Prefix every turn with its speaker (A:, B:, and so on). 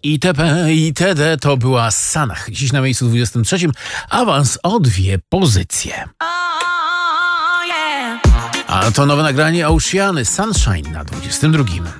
A: itp. itd. To była Sanach. Dziś na miejscu 23. Awans o 2 pozycje. A to nowe nagranie Oceany Sunshine na 22.